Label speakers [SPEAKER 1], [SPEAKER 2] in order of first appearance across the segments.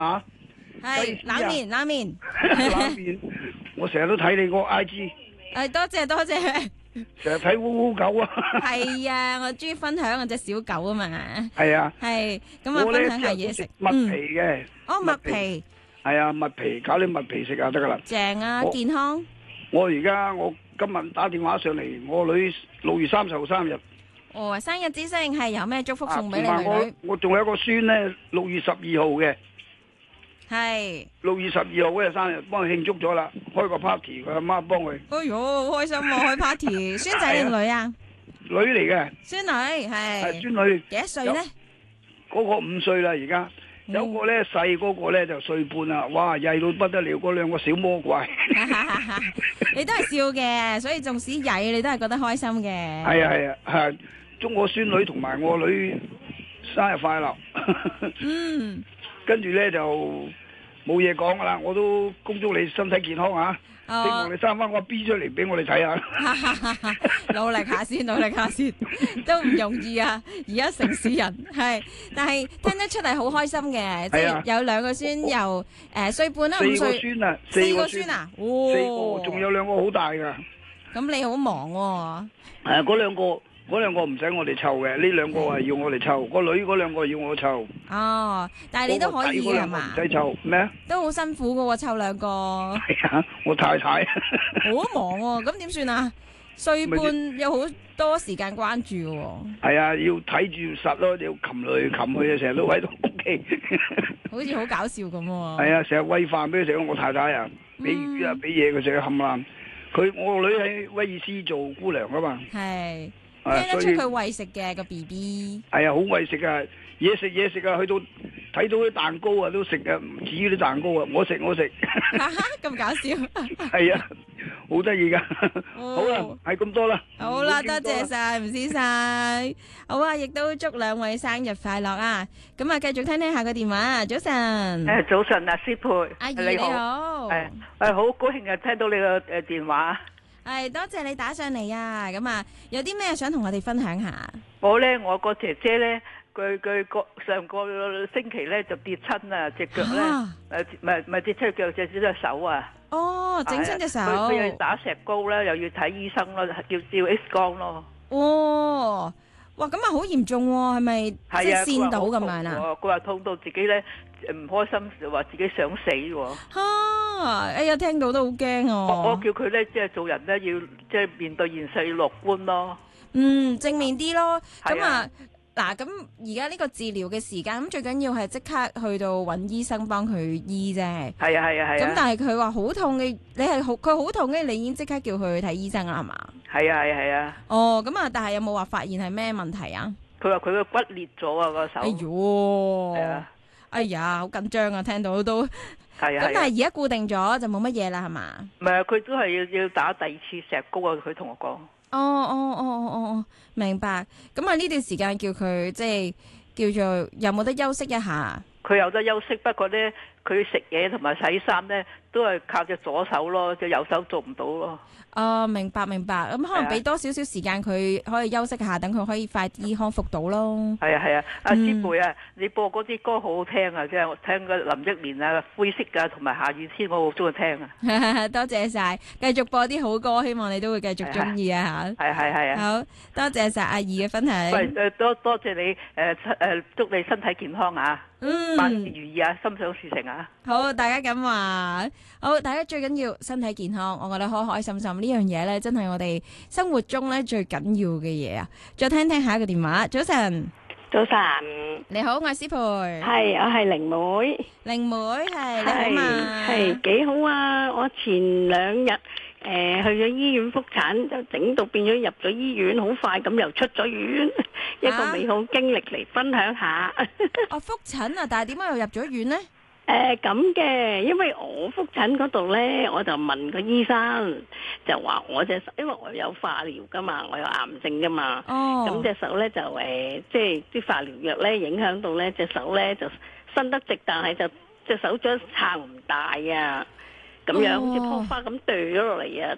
[SPEAKER 1] 啊，
[SPEAKER 2] 係冷麵，冷麵。
[SPEAKER 1] 冷麵，我成日都睇你個 IG，
[SPEAKER 2] 多謝多謝。
[SPEAKER 1] 成日睇烏烏狗啊。
[SPEAKER 2] 係啊，我中意分享我隻小狗啊嘛。
[SPEAKER 1] 係啊，
[SPEAKER 2] 係咁啊，
[SPEAKER 1] 我
[SPEAKER 2] 分享下嘢食。
[SPEAKER 1] 麥皮嘅。
[SPEAKER 2] 哦，麥皮。
[SPEAKER 1] 係啊，麥皮搞啲麥皮食啊得噶啦。
[SPEAKER 2] 正啊，健康。
[SPEAKER 1] 我今日打電話上嚟，我女6月30號生日。
[SPEAKER 2] 哦，生日之星係有咩祝福送俾你
[SPEAKER 1] 同埋
[SPEAKER 2] 女女？
[SPEAKER 1] 我仲有一個孫咧，6月12號嘅。
[SPEAKER 2] 係。
[SPEAKER 1] 6月12號嗰日生日，幫佢慶祝咗啦，開個 party，佢阿媽幫佢。
[SPEAKER 2] 哎喲，好開心啊！開 party，孫仔定女啊？
[SPEAKER 1] 女嚟嘅。
[SPEAKER 2] 孫女係。
[SPEAKER 1] 孫女。
[SPEAKER 2] 幾多歲咧？
[SPEAKER 1] 嗰個5歲啦，而家。有個咧細嗰個咧就歲半啦，哇曳到不得了，嗰2個小魔怪。
[SPEAKER 2] 你都係笑嘅，所以縱使曳，你都係覺得開心嘅。
[SPEAKER 1] 係啊，祝我孫女同埋我女生日快樂。
[SPEAKER 2] 嗯。
[SPEAKER 1] 跟住咧就冇嘢講噶啦，我都恭祝你身體健康啊！希望你生翻個 B 出嚟俾我哋睇下。
[SPEAKER 2] 努力下先，努力下先，都唔容易啊！而家城市人係，但係聽得出係好開心嘅，即係有2個孫，由歲半啦，5歲。4個孫啊！4個孫啊！哦
[SPEAKER 1] ，4個，仲有2個好大噶。
[SPEAKER 2] 咁你好忙喎。
[SPEAKER 1] 嗰兩個唔使我哋湊嘅，呢2個係要我哋湊。個女嗰2個要我湊。
[SPEAKER 2] 哦，但係你都可以係嘛？
[SPEAKER 1] 唔使湊咩啊？
[SPEAKER 2] 都好辛苦噶喎，湊2個。
[SPEAKER 1] 係啊，我太太。
[SPEAKER 2] 好忙喎，咁點算啊？歲半有好多時間關注喎。
[SPEAKER 1] 係啊，要睇住實咯，要擒嚟擒去啊，成日都喺度屋企。
[SPEAKER 2] 好似好搞笑咁喎。
[SPEAKER 1] 係啊，成日餵飯俾佢食，我太太啊，俾魚啊，俾嘢佢食冚爛。我個女喺威爾斯做姑娘啊嘛。
[SPEAKER 2] 係。聽得出佢餵食嘅個 BB。
[SPEAKER 1] 係啊，好餵食啊，嘢食啊，去到睇到啲蛋糕啊都食啊，唔止啲蛋糕啊，我食。
[SPEAKER 2] 咁搞笑。
[SPEAKER 1] 係啊，好得意噶。好啦，係咁多啦。
[SPEAKER 2] 好啦，多謝晒吳先生。好啊，亦都祝2位生日快樂啊！咁啊，繼續聽下個電話。早晨。
[SPEAKER 3] 早晨啊，師佩。
[SPEAKER 2] 阿姨你好。
[SPEAKER 3] 好高興啊，聽到你個電話。
[SPEAKER 2] 係多謝你打上嚟啊！咁啊，有啲咩想同我哋分享下？
[SPEAKER 3] 我個姐姐咧，佢上個星期咧就跌親啊，隻腳咧，唔係跌親腳，隻手啊。哦，
[SPEAKER 2] 整親隻手。
[SPEAKER 3] 佢又要打石膏啦，又要睇醫生咯，要照 X 光咯。
[SPEAKER 2] 哦，哇，咁啊好嚴重喎，係咪即係跣到咁樣啊？
[SPEAKER 3] 佢話痛到自己咧唔開心，就話自己想死喎。
[SPEAKER 2] 哎呀，聽到都好驚哦！
[SPEAKER 3] 我叫佢咧，即係做人咧，要即係面對現實要樂觀咯。
[SPEAKER 2] 正面啲咯。咁啊，嗱，咁而家呢個治療嘅時間，咁最緊要係即刻去到揾醫生幫佢醫啫。
[SPEAKER 3] 係啊。
[SPEAKER 2] 咁但係佢話好痛嘅，佢好痛嘅，你已經即刻叫佢去睇醫生啦，係嘛？
[SPEAKER 3] 係啊。
[SPEAKER 2] 哦，咁啊，但係有冇話發現係咩問題啊？
[SPEAKER 3] 佢話佢個骨裂咗啊，個手。
[SPEAKER 2] 哎喲！哎呀，好緊張啊！聽到都。係啊。咁但係而家固定咗就冇乜嘢啦，係嘛？
[SPEAKER 3] 唔係啊，佢都係要打第2次石膏啊！佢同我講。
[SPEAKER 2] 哦，明白。咁啊，呢段時間叫佢即係叫做有冇得休息一下？
[SPEAKER 3] 佢有得休息，不過咧，佢食嘢同埋洗衫咧，都係靠隻左手咯，隻右手做唔到咯。
[SPEAKER 2] 明白。咁可能俾多少少時間佢可以休息下，等佢可以快啲康復到咯。
[SPEAKER 3] 係啊，阿師妹啊，你播嗰啲歌好好聽啊，即係我聽個林憶蓮啊、灰色啊，同埋下雨天，我好中意聽啊。
[SPEAKER 2] 多謝晒，繼續播啲好歌，希望你都會繼續中意啊吓。
[SPEAKER 3] 係啊。
[SPEAKER 2] 好多謝晒阿姨嘅分享。
[SPEAKER 3] 喂，多謝你祝你身體健康啊！萬事如意啊，心想事成啊！
[SPEAKER 2] 好，大家咁話，好，大家最緊要身體健康，我覺得開開心心呢樣嘢咧，真係我哋生活中咧最緊要嘅嘢啊！再聽下一個電話，早晨，你好，我係師培，
[SPEAKER 4] 係，我係靈妹，
[SPEAKER 2] 靈妹係，你好嘛？
[SPEAKER 4] 係幾好啊！我前2日去咗醫院復診，就整到變咗入咗醫院，好快咁又出咗院，一個美好經歷嚟分享下。
[SPEAKER 2] 復診啊，但係點解又入咗院呢？
[SPEAKER 4] 咁嘅，因為我復診嗰度呢，我就問個醫生，就話我隻手，因為我有化療噶嘛，我有癌症噶嘛，咁隻手呢，就即係啲化療藥呢影響到呢隻手呢就伸得直，但係就隻手掌撐唔大啊。咁樣好似樖花咁掉咗落嚟啊，揼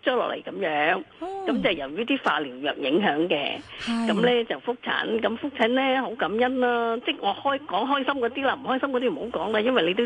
[SPEAKER 4] 咗落嚟咁樣，咁就由於啲化療藥影響嘅，咁咧就復診，咁復診咧好感恩啦，即係我講開心嗰啲啦，唔開心嗰啲唔好講啦，因為你都